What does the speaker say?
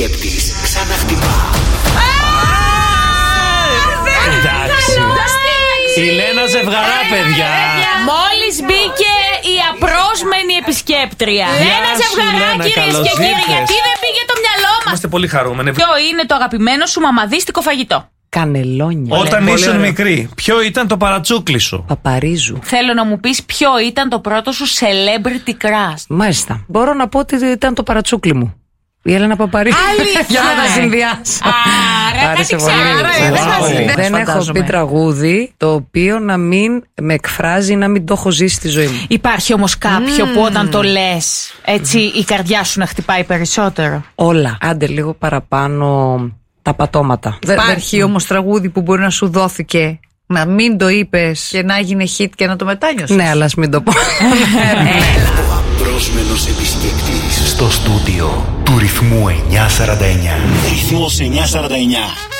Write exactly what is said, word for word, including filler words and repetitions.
επισκέπτης ξαναχτυπά. Εντάξει. Η Λένα Ζευγαρά, παιδιά. Μόλις μπήκε η απρόσμενη επισκέπτρια. Λένα Ζευγαρά, κυρίες και κύριοι, γιατί δεν πήγε το μυαλό μας? Είμαστε πολύ χαρούμενοι. Ποιο είναι το αγαπημένο σου μαμαδίστικο φαγητό? Κανελόνια. Όταν ναι, ήσουν μικρή, ποιο ήταν το παρατσούκλι σου? Παπαρίζου. Θέλω να μου πεις ποιο ήταν το πρώτο σου celebrity crush. Μάλιστα. Μπορώ να πω ότι ήταν το παρατσούκλι μου. Η Έλενα Παπαρίζου. Για να τα συνδυάσω. Άρα κάτι ξέρω. Δεν έχω πει τραγούδι το οποίο να μην με εκφράζει, να μην το έχω ζήσει στη ζωή μου. Υπάρχει όμως κάποιο που όταν το λες, έτσι η καρδιά σου να χτυπάει περισσότερο? Όλα. Άντε λίγο παραπάνω τα πατώματα. Υπάρχει όμως τραγούδι που μπορεί να σου δόθηκε, να μην το είπες και να έγινε hit και να το μετάνιωσες? Ναι, αλλά ας μην το πω. Ο απρόσμενος επισκέπτης στο στούντιο του Ρυθμού εννιακόσια σαράντα εννιά. Ρυθμός εννιακόσια σαράντα εννιά.